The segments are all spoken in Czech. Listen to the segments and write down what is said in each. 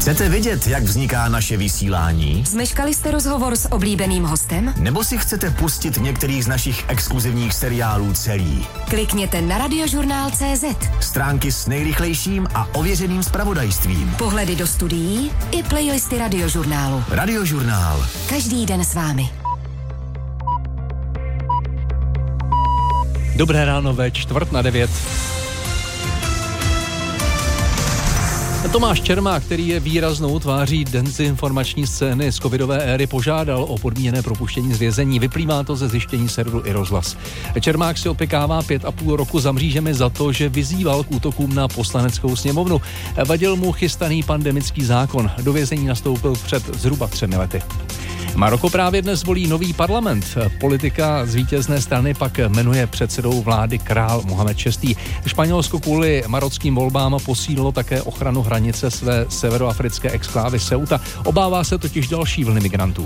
Chcete vědět, jak vzniká naše vysílání? Zmeškali jste rozhovor s oblíbeným hostem? Nebo si chcete pustit některý z našich exkluzivních seriálů celý? Klikněte na radiožurnál.cz. Stránky s nejrychlejším a ověřeným zpravodajstvím. Pohledy do studií i playlisty Radiožurnálu. Radiožurnál. Každý den s vámi. Dobré ráno ve 8:45. Tomáš Čermák, který je výraznou tváří dezinformační scény z covidové éry, požádal o podmíněné propuštění z vězení. Vyplývá to ze zjištění serveru iRozhlas. Čermák si opěkává 5,5 roku za mřížemi za to, že vyzýval k útokům na Poslaneckou sněmovnu. Vadil mu chystaný pandemický zákon. Do vězení nastoupil před zhruba 3 lety. Maroko právě dnes volí nový parlament. Politika z vítězné strany pak jmenuje předsedou vlády král Mohamed VI. Španělsko kvůli marockým volbám posílilo také ochranu hranice své severoafrické exklávy Ceuta. Obává se totiž další vlny migrantů.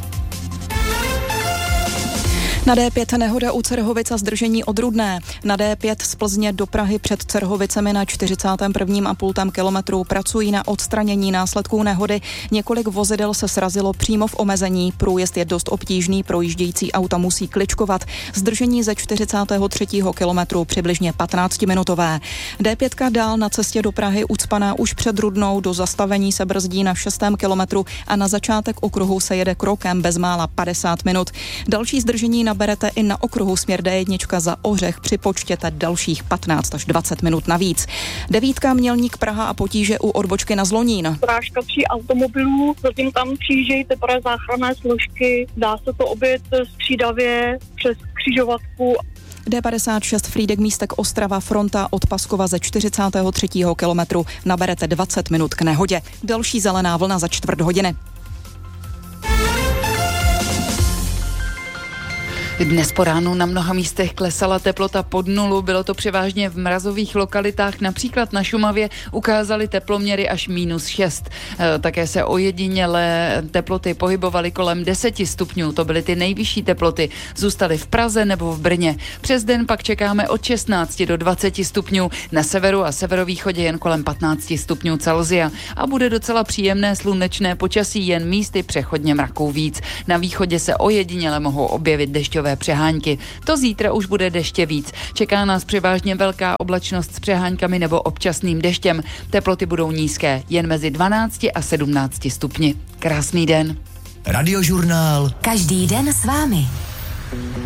Na D5 nehoda u Cerhovic a zdržení od Rudné. Na D5 z Plzně do Prahy před Cerhovicemi na 41,5 kilometru pracují na odstranění následků nehody. Několik vozidel se srazilo přímo v omezení. Průjezd je dost obtížný, projíždějící auta musí kličkovat. Zdržení ze 43. kilometru přibližně 15-minutové. D5 dál na cestě do Prahy ucpaná už před Rudnou, do zastavení se brzdí na 6. kilometru a na začátek okruhu se jede krokem bezmála 50 minut. Další zdržení naberete i na okruhu směr D1 za Ohřech, připočtěte dalších 15 až 20 minut navíc. 9 Mělník Praha a potíže u odbočky na Zlonín. Práška 3 automobilů, zatím tam přijíždějí teprve záchranné složky, dá se to objet střídavě přes křižovatku. D56 Frýdek Místek Ostrava fronta od Paskova ze 43. kilometru naberete 20 minut k nehodě. Další zelená vlna za 1/4 hodiny. Dnes po ránu na mnoha místech klesala teplota pod nulu, bylo to převážně v mrazových lokalitách, například na Šumavě ukázaly teploměry až -6. Také se ojedinělé teploty pohybovaly kolem 10 stupňů, to byly ty nejvyšší teploty, zůstaly v Praze nebo v Brně. Přes den pak čekáme od 16 do 20 stupňů, na severu a severovýchodě jen kolem 15 stupňů Celsia a bude docela příjemné slunečné počasí, jen místy přechodně mraků víc. Na východě se ojediněle mohou objevit dešťové přehánky. To zítra už bude deště víc. Čeká nás převážně velká oblačnost s přeháňkami nebo občasným deštěm. Teploty budou nízké, jen mezi 12 a 17 stupni. Krásný den. Radiožurnál. Každý den s vámi.